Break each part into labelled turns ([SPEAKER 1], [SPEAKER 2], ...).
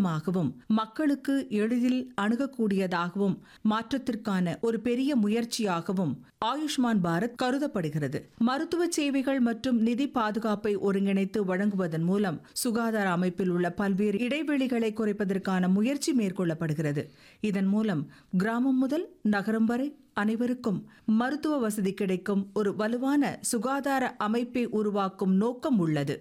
[SPEAKER 1] நம்பகமாகவும் மக்களுக்கு எளிதில் அணுகக்கூடியதாகவும் மாற்றத்திற்கான ஒரு பெரிய முயற்சியாகவும் ஆயுஷ்மான் பாரத் கருதப்படுகிறது. மருத்துவ சேவைகள் மற்றும் நிதி பாதுகாப்பை ஒருங்கிணைத்து வழங்குவதன் மூலம் சுகாதார அமைப்பில் உள்ள பல்வேறு இடைவெளிகளை குறைப்பதற்கான முயற்சி மேற்கொள்ளப்படுகிறது. இதன் மூலம் கிராமம் முதல் நகரம் வரை அனைவருக்கும் மருத்துவ வசதி கிடைக்கும் ஒரு வலுவான சுகாதார அமைப்பை உருவாக்கும் நோக்கம் உள்ளது.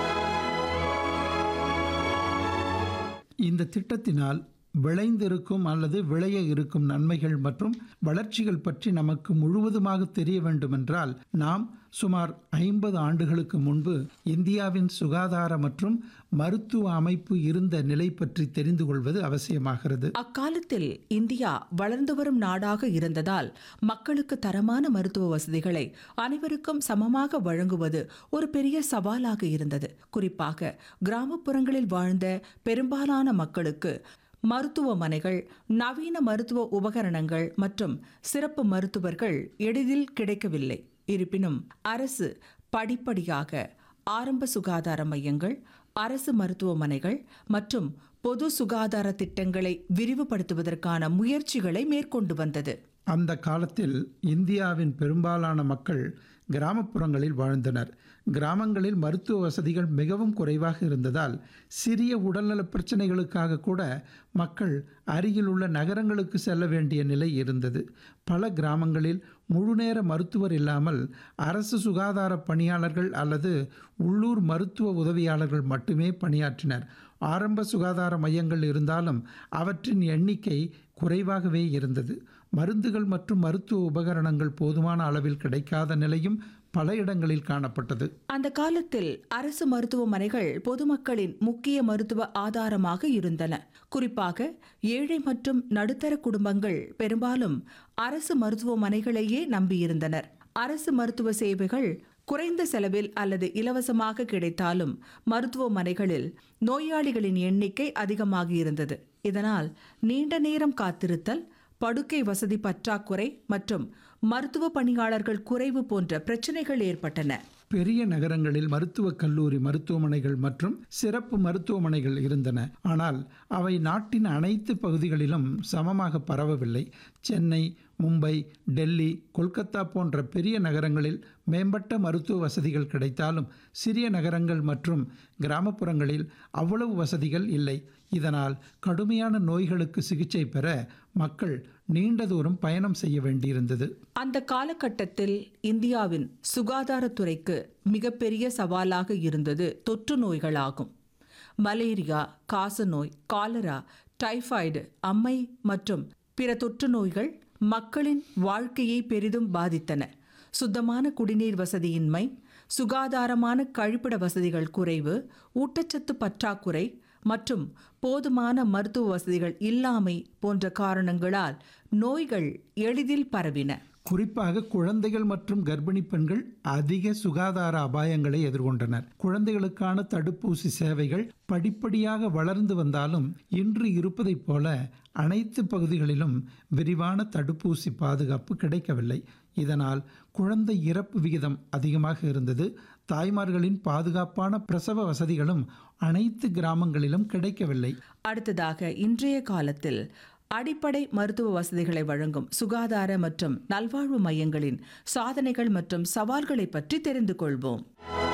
[SPEAKER 2] இந்த திட்டத்தினால் விளைந்திருக்கும் அல்லது விளைய இருக்கும் நன்மைகள் மற்றும் வளர்ச்சிகள் பற்றி நமக்கு முழுவதுமாக தெரிய வேண்டுமென்றால் நாம் சுமார் 50 ஆண்டுகளுக்கு முன்பு இந்தியாவின் சுகாதார மற்றும் மருத்துவ அமைப்பு இருந்த நிலை பற்றி தெரிந்து கொள்வது அவசியமாகிறது.
[SPEAKER 1] அக்காலத்தில் இந்தியா வளர்ந்து வரும் நாடாக இருந்ததால் மக்களுக்கு தரமான மருத்துவ வசதிகளை அனைவருக்கும் சமமாக வழங்குவது ஒரு பெரிய சவாலாக இருந்தது. குறிப்பாக கிராமப்புறங்களில் வாழ்ந்த பெரும்பாலான மக்களுக்கு மருத்துவமனைகள், நவீன மருத்துவ உபகரணங்கள் மற்றும் சிறப்பு மருத்துவர்கள் எளிதில் கிடைக்கவில்லை. இருப்பினும் அரசு படிப்படியாக ஆரம்ப சுகாதார மையங்கள், அரசு மருத்துவமனைகள் மற்றும் பொது சுகாதார திட்டங்களை விரிவுபடுத்துவதற்கான முயற்சிகளை மேற்கொண்டு வந்தது.
[SPEAKER 2] அந்த காலத்தில் இந்தியாவின் பெரும்பாலான மக்கள் கிராமப்புறங்களில் வாழ்ந்தனர். கிராமங்களில் மருத்துவ வசதிகள் மிகவும் குறைவாக இருந்ததால் சிறிய உடல்நல பிரச்சனைகளுக்காக கூட மக்கள் அருகில் உள்ள நகரங்களுக்கு செல்ல வேண்டிய நிலை இருந்தது. பல கிராமங்களில் முழுநேர மருத்துவர் இல்லாமல் அரசு சுகாதார பணியாளர்கள் அல்லது உள்ளூர் மருத்துவ உதவியாளர்கள் மட்டுமே பணியாற்றினர். ஆரம்ப சுகாதார மையங்கள் இருந்தாலும் அவற்றின் எண்ணிக்கை குறைவாகவே இருந்தது. மருந்துகள் மற்றும் மருத்துவ உபகரணங்கள் போதுமான அளவில் கிடைக்காத நிலையும் பல இடங்களில் காணப்பட்டது.
[SPEAKER 1] அந்த காலத்தில் அரசு மருத்துவமனைகள் பொதுமக்களின் முக்கிய மருத்துவ ஆதாரமாக இருந்தன. குறிப்பாக ஏழை மற்றும் நடுத்தர குடும்பங்கள் பெரும்பாலும் அரசு மருத்துவமனைகளையே நம்பியிருந்தனர். அரசு மருத்துவ சேவைகள் குறைந்த செலவில் அல்லது இலவசமாக கிடைத்தாலும் மருத்துவமனைகளில் நோயாளிகளின் எண்ணிக்கை அதிகமாக இருந்தது. இதனால் நீண்ட நேரம் காத்திருத்தல், படுக்கை வசதி பற்றாக்குறை மற்றும் மருத்துவ பணியாளர்கள் குறைவு போன்ற பிரச்சனைகள் ஏற்பட்டன.
[SPEAKER 2] பெரிய நகரங்களில் மருத்துவக் கல்லூரி, மருத்துவமனைகள் மற்றும் சிறப்பு மருத்துவமனைகள் இருந்தன. ஆனால் அவை நாட்டின் அனைத்து பகுதிகளிலும் சமமாக பரவவில்லை. சென்னை, மும்பை, டெல்லி, கொல்கத்தா போன்ற பெரிய நகரங்களில் மேம்பட்ட மருத்துவ வசதிகள் கிடைத்தாலும் சிறிய நகரங்கள் மற்றும் கிராமப்புறங்களில் அவ்வளவு வசதிகள் இல்லை. இதனால் கடுமையான நோய்களுக்கு சிகிச்சை பெற மக்கள் நீண்ட தூரம் பயணம் செய்ய வேண்டியிருந்தது.
[SPEAKER 1] அந்த காலகட்டத்தில் இந்தியாவின் சுகாதாரத்துறைக்கு மிகப்பெரிய சவாலாக இருந்தது தொற்று நோய்களாகும். மலேரியா, காசநோய், காலரா, டைபாய்டு, அம்மை மற்றும் பிற தொற்று நோய்கள் மக்களின் வாழ்க்கையை பெரிதும் பாதித்தன. சுத்தமான குடிநீர் வசதியின்மை, சுகாதாரமான கழிப்பிட வசதிகள் குறைவு, ஊட்டச்சத்து பற்றாக்குறை மற்றும் போதுமான மருத்துவ வசதிகள் இல்லாமை போன்ற காரணங்களால் நோய்கள் எளிதில் பரவின.
[SPEAKER 2] குறிப்பாக குழந்தைகள் மற்றும் கர்ப்பிணி பெண்கள் அதிக சுகாதார அபாயங்களை எதிர்கொண்டனர். குழந்தைகளுக்கான தடுப்பூசி சேவைகள் படிப்படியாக வளர்ந்து வந்தாலும் இன்று இருப்பதைப் போல அனைத்து பகுதிகளிலும் விரிவான தடுப்பூசி பாதுகாப்பு கிடைக்கவில்லை. இதனால் குழந்தை இறப்பு விகிதம் அதிகமாக இருந்தது. தாய்மார்களின் பாதுகாப்பான பிரசவ வசதிகளும் அனைத்து கிராமங்களிலும் கிடைக்கவில்லை.
[SPEAKER 1] அடுத்ததாக இன்றைய காலத்தில் அடிப்படை மருத்துவ வசதிகளை வழங்கும் சுகாதார மற்றும் நல்வாழ்வு மையங்களின் சாதனைகள் மற்றும் சவால்களை பற்றி தெரிந்து கொள்வோம்.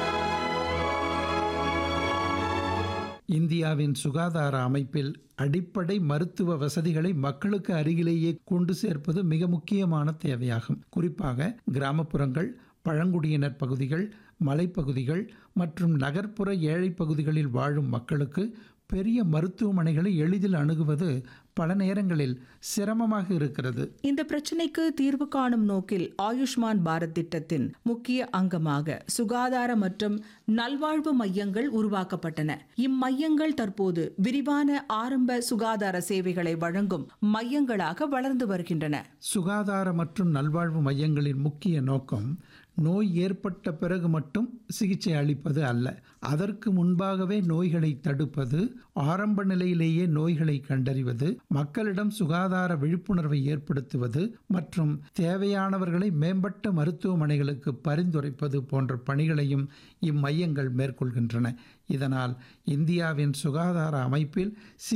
[SPEAKER 2] இந்தியாவின் சுகாதார அமைப்பில் அடிப்படை மருத்துவ வசதிகளை மக்களுக்கு அருகிலேயே கொண்டு சேர்ப்பது மிக முக்கியமான தேவையாகும். குறிப்பாக கிராமப்புறங்கள், பழங்குடியினர் பகுதிகள், மலைப்பகுதிகள் மற்றும் நகர்ப்புற ஏழை பகுதிகளில் வாழும் மக்களுக்கு பெரிய மருத்துவமனைகளை எளிதில் அணுகுவது பல நேரங்களில் சிரமமாக இருக்கிறது.
[SPEAKER 1] இந்த பிரச்சனைக்கு தீர்வு காணும் நோக்கில் ஆயுஷ்மான் பாரத் திட்டத்தின் முக்கிய அங்கமாக சுகாதார மற்றும் நல்வாழ்வு மையங்கள் உருவாக்கப்பட்டன. இம்மையங்கள் தற்போது விரிவான ஆரம்ப சுகாதார சேவைகளை வழங்கும் மையங்களாக வளர்ந்து வருகின்றன.
[SPEAKER 2] சுகாதார மற்றும் நல்வாழ்வு மையங்களின் முக்கிய நோக்கம் நோய் ஏற்பட்ட பிறகு மட்டும் சிகிச்சை அளிப்பது அல்ல. அதற்கு முன்பாகவே நோய்களை தடுப்பது, ஆரம்ப நிலையிலேயே நோய்களை கண்டறிவது, மக்களிடம் சுகாதார விழிப்புணர்வை ஏற்படுத்துவது மற்றும் தேவையானவர்களை மேம்பட்ட மருத்துவமனைகளுக்கு பரிந்துரைப்பது போன்ற பணிகளையும் இம்மையங்கள் மேற்கொள்கின்றன. இதனால் இந்தியாவின் சுகாதார அமைப்பில்